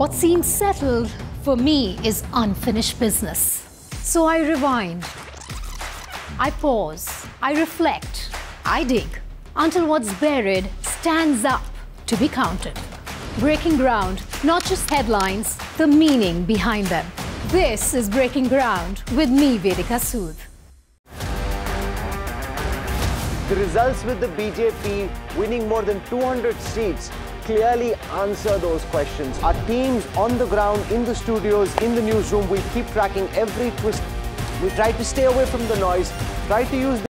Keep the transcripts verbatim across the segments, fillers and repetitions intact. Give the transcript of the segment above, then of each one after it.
What seems settled for me is unfinished business. So I rewind, I pause, I reflect, I dig, until what's buried stands up to be counted. Breaking ground, not just headlines, the meaning behind them. This is Breaking Ground with me, Vedika Sood. The results with the B J P winning more than two hundred seats clearly answer those questions. Our teams on the ground, in the studios, in the newsroom will keep tracking every twist. We try to stay away from the noise, try to use the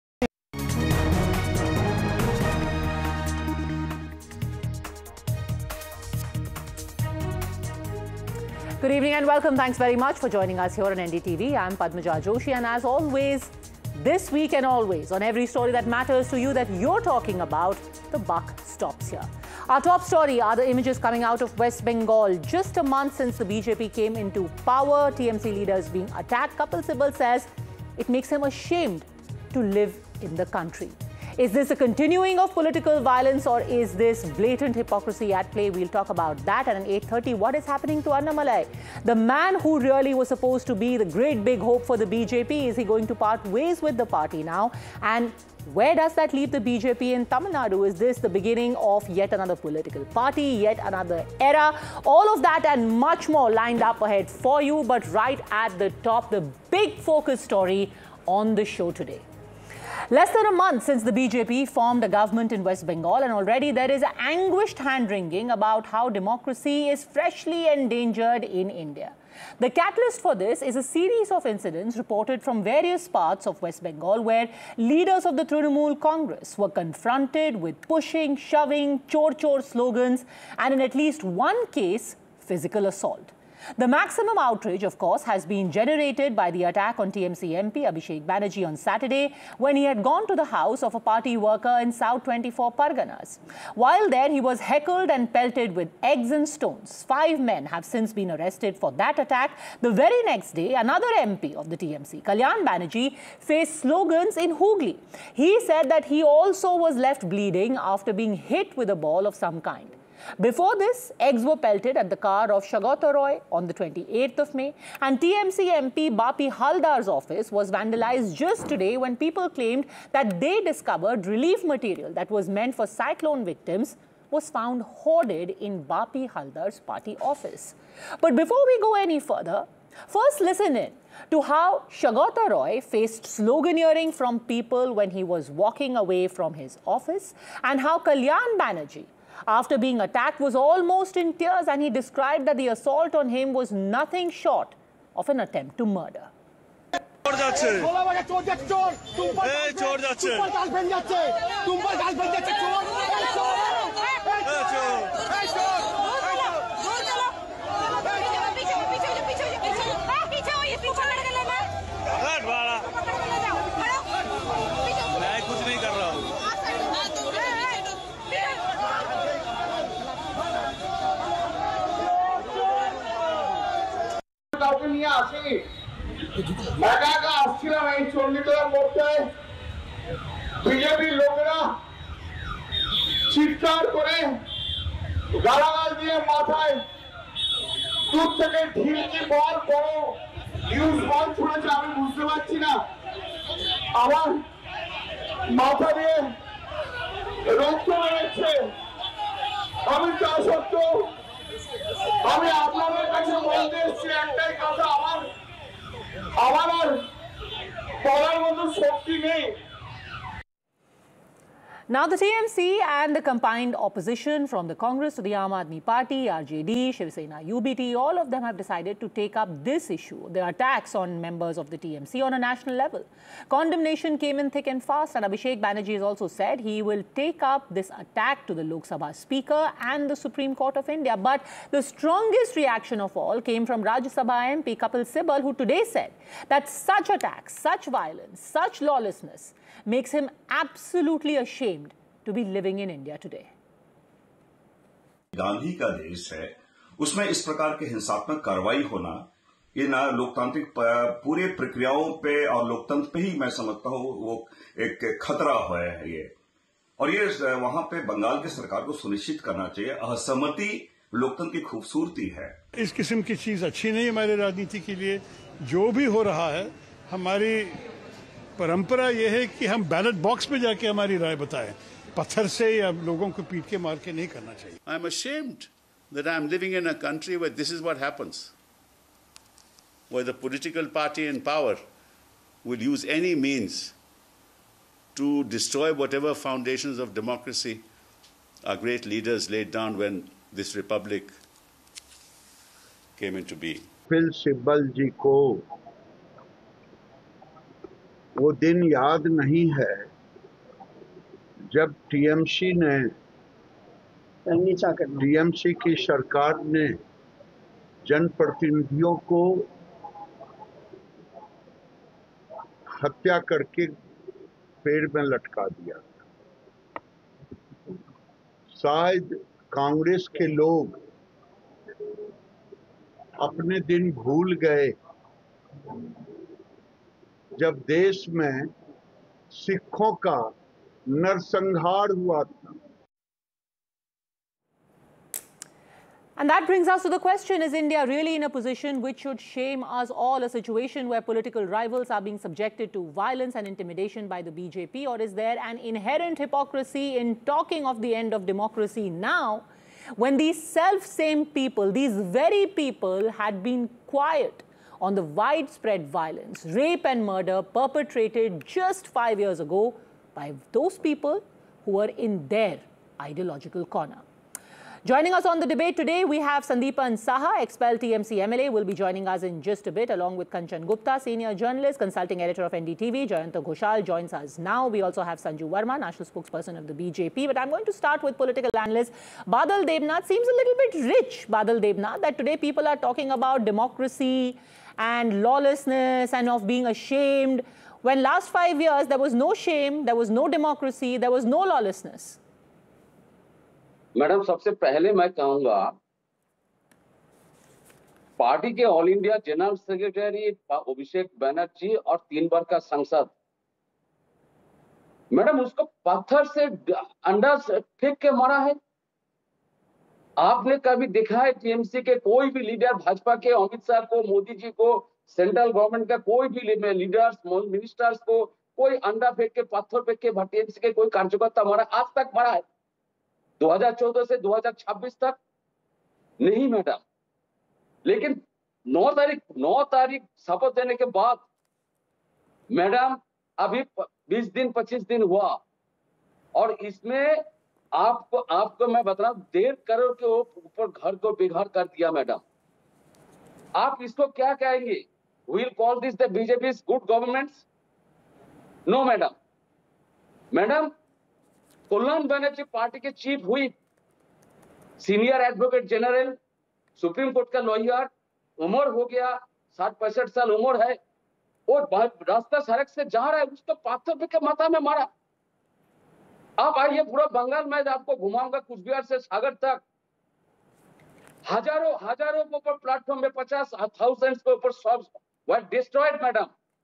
Good evening and welcome. Thanks very much for joining us here on N D T V. I'm Padmaja Joshi, and as always, this week and always, on every story that matters to you that you're talking about, the buck stops here. Our top story are the images coming out of West Bengal. Just a month since the B J P came into power, T M C leaders being attacked. Kapil Sibal says it makes him ashamed to live in the country. Is this a continuing of political violence, or is this blatant hypocrisy at play? We'll talk about that. And at eight thirty, what is happening to Annamalai? The man who really was supposed to be the great big hope for the B J P, is he going to part ways with the party now? And where does that leave the B J P in Tamil Nadu? Is this the beginning of yet another political party, yet another era? All of that and much more lined up ahead for you. But right at the top, the big focus story on the show today. Less than a month since the B J P formed a government in West Bengal, and already there is anguished hand-wringing about how democracy is freshly endangered in India. The catalyst for this is a series of incidents reported from various parts of West Bengal where leaders of the Trinamool Congress were confronted with pushing, shoving, chor-chor slogans, and in at least one case, physical assault. The maximum outrage, of course, has been generated by the attack on T M C M P Abhishek Banerjee on Saturday when he had gone to the house of a party worker in South twenty-four Parganas. While there, he was heckled and pelted with eggs and stones. Five men have since been arrested for that attack. The very next day, another M P of the T M C, Kalyan Banerjee, faced slogans in Hooghly. He said that he also was left bleeding after being hit with a ball of some kind. Before this, eggs were pelted at the car of Saugata Roy on the twenty-eighth of May, and T M C M P Bapi Haldar's office was vandalized just today when people claimed that they discovered relief material that was meant for cyclone victims was found hoarded in Bapi Haldar's party office. But before we go any further, first listen in to how Saugata Roy faced sloganeering from people when he was walking away from his office, and how Kalyan Banerjee, after being attacked, was almost in tears, and he described that the assault on him was nothing short of an attempt to murder. BJP লোকেরা চিৎকার করে গালাগাল দিয়ে মাথায় দূর থেকে ঢিলকি বল বড় news বল ছুঁড়েছে। আমি বুঝতে পারছি না, আমার মাথা দিয়ে রক্ত বেরোচ্ছে। আমি তা সত্ত্বেও আমি আপনাদের কাছে বলতে এসেছি একটাই কথা, আমার আমার আর বলার মতো শক্তি নেই। Now, the T M C and the combined opposition from the Congress to the Aam Aadmi Party, R J D, Shiv Sena, U B T, all of them have decided to take up this issue, the attacks on members of the T M C, on a national level. Condemnation came in thick and fast, and Abhishek Banerjee has also said he will take up this attack to the Lok Sabha Speaker and the Supreme Court of India. But the strongest reaction of all came from Rajya Sabha M P Kapil Sibal, who today said that such attacks, such violence, such lawlessness makes him absolutely ashamed to be living in India today. Gandhi का देश है, उसमें इस प्रकार के हिंसात्मक कार्रवाई होना, ये ना लोकतांत्रिक पूरे प्रक्रियाओं पे और लोकतंत्र पे ही मैं समझता हूँ वो एक खतरा है ये। और ये वहां पे बंगाल की सरकार को सुनिश्चित करना चाहिए, असहमति लोकतंत्र की खूबसूरती है। इस किस्म की चीज अच्छी नहीं हमारे राजनीति के लिए। जो भी हो रहा है, हमारी परंपरा यह है कि हम बैलेट बॉक्स में जाके हमारी राय बताएं, पत्थर से या लोगों को पीट के मार के नहीं करना चाहिए। I am ashamed that I am living in a country where this is what happens, where the political party in power will use any means to destroy whatever foundations of democracy our great leaders laid down when this republic came into being. Fill Sibal जी को वो दिन याद नहीं है जब TMC ने TMC की सरकार ने जनप्रतिनिधियों को हत्या करके पेड़ में लटका दिया। शायद कांग्रेस के लोग अपने दिन भूल गए जब देश में सिखों का नरसंहार हुआ था। And that brings us to the question, is India really in a position which should shame us all, a situation where political rivals are being subjected to violence and intimidation by the B J P? Or is there an inherent hypocrisy in talking of the end of democracy now, when these self-same people, these very people had been quiet on the widespread violence, rape and murder perpetrated just five years ago by those people who were in their ideological corner? Joining us on the debate today, we have Sandeepan Saha, expelled T M C M L A, will be joining us in just a bit, along with Kanchan Gupta, senior journalist, consulting editor of N D T V. Jayanta Ghoshal joins us now. We also have Sanju Verma, national spokesperson of the B J P. But I'm going to start with political analyst Badal Debnath. Seems a little bit rich, Badal Debnath, that today people are talking about democracy and lawlessness and of being ashamed, when last five years there was no shame, there was no democracy, there was no lawlessness. Madam, सबसे पहले मैं कहूंगा party के all India general secretary Abhishek Banerjee और तीन बार का सांसद, madam उसको पत्थर से अंडा फेंक के मारा है। आपने कभी देखा है टीएमसी के कोई भी लीडर, भाजपा के अमित शाह को, मोदी जी को, सेंट्रल गवर्नमेंट का कोई भी लीडर्स, मिनिस्टर्स को कोई अंडा फेंक के, पत्थर फेंक के टीएमसी के कोई कार्यकर्ता मारा आज तक मारा है? दो हज़ार चौदह से दो हज़ार छब्बीस तक नहीं मैडम। लेकिन नौ तारीख नौ तारीख शपथ देने के बाद मैडम अभी बीस दिन पच्चीस दिन हुआ और इसमें आपको आपको मैं बता रहा हूं, डेढ़ करोड़ के ऊपर घर को बिगाड़ कर दिया मैडम। आप इसको क्या कहेंगे? We'll call this the B J P's good governments? No madam. Madam, Kalyan Banerjee party के चीफ हुई, senior advocate general, supreme court का लॉयर, उम्र हो गया साठ पैंसठ साल उम्र है, और रास्ता सड़क से जा रहा है, उसको पत्थर पे के माथा में मारा। आप आइए पूरा बंगाल में आपको घुमाऊंगा, कुचबिहार से सागर तक हजारों हजारों के ऊपर प्लेटफॉर्म में पचास थाउजेंड के ऊपर shops were destroyed madam.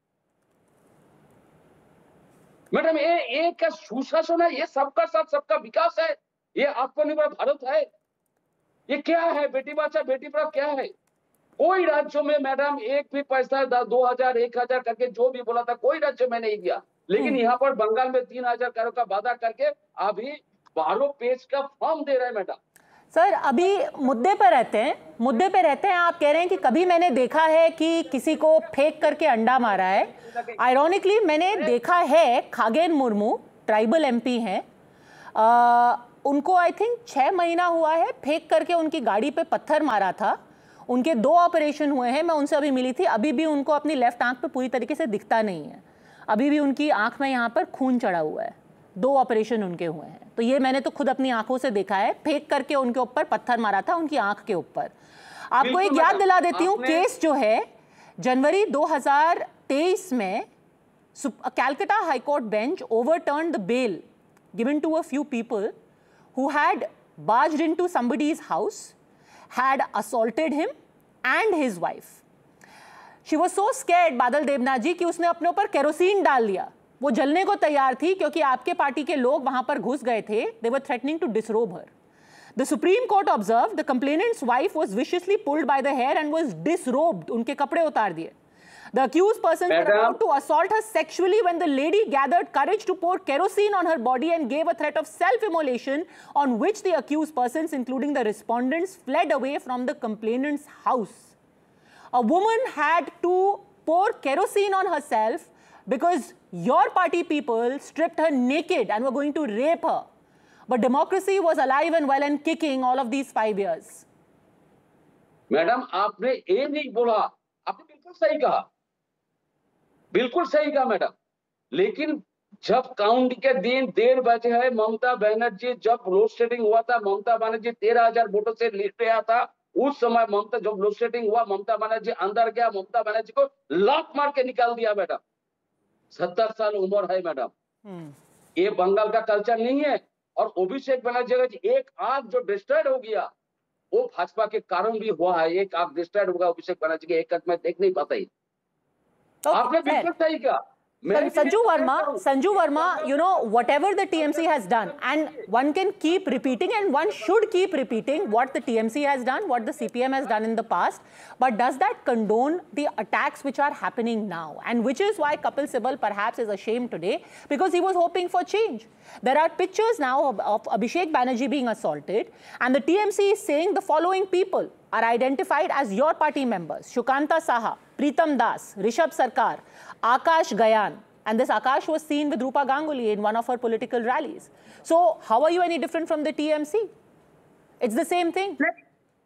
Madam ये ये क्या सुशासन है? ये सबका साथ सबका विकास है? ये आत्मनिर्भर भारत है? ये क्या है? बेटी बचाओ बेटी पढ़ाओ क्या है? कोई राज्यों में मैडम एक भी पैसा दो हजार एक हजार करके जो भी बोला था कोई राज्य में नहीं दिया, लेकिन यहाँ पर बंगाल में तीन हजार करोड़ का वादा करके अभी बारह पेज का फॉर्म दे रहे हैं मैडम। सर, अभी मुद्दे पर रहते हैं मुद्दे पे रहते हैं आप कह रहे हैं कि कभी मैंने देखा है कि किसी को फेंक करके अंडा मारा है। आयरॉनिकली मैंने देखा है खागेन मुर्मू, ट्राइबल एमपी हैं, उनको आई थिंक छः महीना हुआ है, फेंक करके उनकी गाड़ी पे पत्थर मारा था। उनके दो ऑपरेशन हुए हैं, मैं उनसे अभी मिली थी, अभी भी उनको अपनी लेफ्ट आंख पे पूरी तरीके से दिखता नहीं है, अभी भी उनकी आंख में यहाँ पर खून चढ़ा हुआ है, दो ऑपरेशन उनके हुए हैं। तो ये मैंने तो खुद अपनी आंखों से देखा है, फेंक करके उनके ऊपर पत्थर मारा था उनकी आंख के ऊपर। आपको एक याद दिला देती हूँ, केस जो है जनवरी दो हज़ार तेईस में Calcutta high court bench ओवरटर्न्ड the bell given to a few people who had barged into somebody's house, had assaulted him and his wife. She was so scared, बादल देबनाथ जी, कि उसने अपने ऊपर केरोसिन डाल लिया। वो जलने को तैयार थी क्योंकि आपके पार्टी के लोग वहां पर घुस गए थे। They were threatening to disrobe her. The Supreme Court observed the complainant's wife was viciously pulled by the hair and was disrobed. Unke kapde utar diye. The accused persons were about to assault her sexually when the lady gathered courage to pour kerosene on her body and gave a threat of self-immolation, on which the accused persons, including the respondents, fled away from the complainant's house. A woman had to pour kerosene on herself because your party people stripped her naked and were going to rape her. But democracy was alive and well and kicking all of these five years. Madam आपने ये नहीं बोला, आपने बिल्कुल सही कहा, बिल्कुल सही कहा मैडम। लेकिन जब काउंट के दिन डेढ़ बजे है, ममता बनर्जी जब लोड शेडिंग हुआ था, ममता बनर्जी तेरह हजार वोटों से लीड पे आया था। उस समय ममता जब लोड शेडिंग हुआ, ममता बनर्जी अंदर गया, ममता बनर्जी को लात मार के निकाल दिया मैडम। सत्तर साल उम्र है मैडम। ये बंगाल का कल्चर नहीं है। और अभिषेक बनर्जी का एक आंख जो डिस्ट्रॉयड हो गया, वो भाजपा के कारण भी हुआ है। एक आंख डिस्ट्रॉयड होगा अभिषेक बनर्जी के, एक आंख में देख नहीं पाता ही। आपने बिल्कुल सही कहा। Sanju Verma, Sanju Verma, you know, whatever the T M C has done, and one can keep repeating and one should keep repeating what the T M C has done, what the C P M has done in the past, but does that condone the attacks which are happening now? And which is why Kapil Sibal perhaps is ashamed today, because he was hoping for change. There are pictures now of, of Abhishek Banerjee being assaulted, and the T M C is saying the following people are identified as your party members: Shukanta Saha, Pritam Das, Rishabh Sarkar, Akash Gayan. And this Akash was seen with Rupa Ganguly in one of her political rallies. So how are you any different from the T M C? It's the same thing. Let,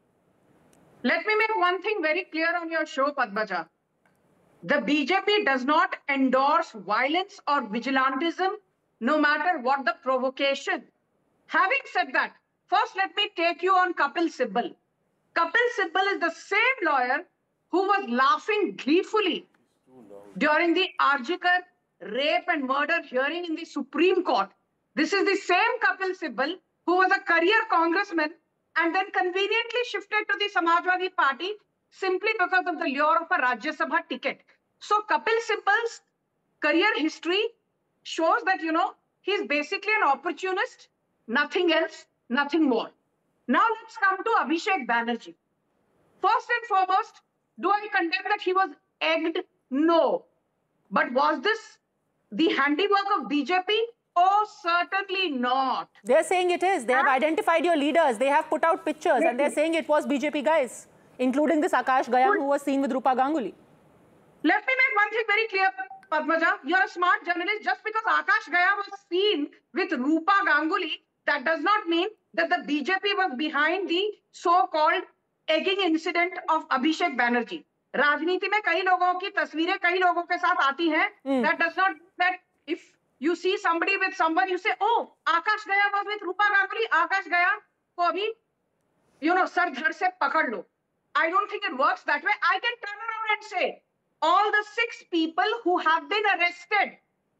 let me make one thing very clear on your show, Padmaja. The B J P does not endorse violence or vigilantism, no matter what the provocation. Having said that, first let me take you on Kapil Sibal. Kapil Sibal is the same lawyer who was laughing gleefully during the Arjikar rape and murder hearing in the Supreme Court. This is the same Kapil Sibal who was a career congressman and then conveniently shifted to the Samajwadi Party simply because of the lure of a Rajya Sabha ticket. So Kapil Sibal's career history shows that, you know, he's basically an opportunist, nothing else, nothing more. Now let's come to Abhishek Banerjee. First and foremost, do I condemn that he was egged? No. But was this the handiwork of B J P? Oh, certainly not. They're saying it is. They have identified your leaders. They have put out pictures and they're saying it was B J P guys, including this Akash Gayan who was seen with Rupa Ganguly. Let me make one thing very clear, Padmaja. You're a smart journalist. Just because Akash Gayan was seen with Rupa Ganguly, that does not mean that the B J P was behind the so-called egging incident of Abhishek Banerjee. राजनीति में कई लोगों की तस्वीरें कई लोगों के साथ आती हैं. That does not mean that if you see somebody with someone, you say, oh, Akash Gayan was with Rupa Ganguly. Akash Gayan को अभी, you know, सर धड़ से पकड़ लो. I don't think it works that way. I can turn around and say, all the six people who have been arrested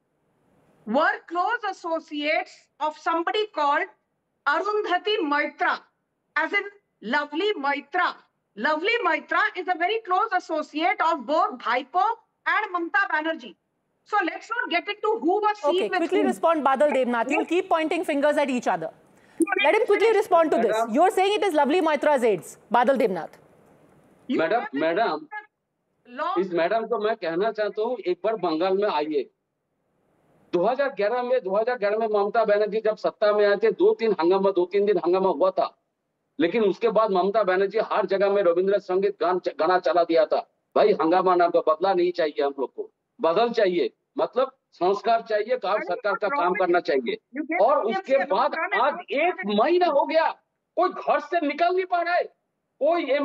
were close associates of somebody called Arundhati Maitra, as in Lovely Maitra. Lovely Maitra is a very close associate of both Bhaipo and Mamta Banerjee. So let's not get into who was seen okay, with quickly whom. respond, Badal Devnath. You'll keep pointing fingers at each other. Let him quickly respond to this. You're saying it is Lovely Maitra's aides. Badal Devnath. Madam madam इस madam को मैं कहना चाहता हूँ, एक बार बंगाल में आइए. दो हज़ार ग्यारह में दो हज़ार ग्यारह में ममता बनर्जी जब सत्ता में आए थे, दो तीन हंगामा दो तीन दिन हंगामा हुआ था. लेकिन उसके बाद ममता बनर्जी हर जगह में रविंद्र संगीत गान गाना चला दिया था. भाई हंगामा नाम का बदला नहीं चाहिए हम लोग को, बदल चाहिए, मतलब संस्कार चाहिए, काम सरकार का काम करना चाहिए. और उसके बाद आज एक महीना हो गया, कोई घर से निकल नहीं पा रहा है, कोई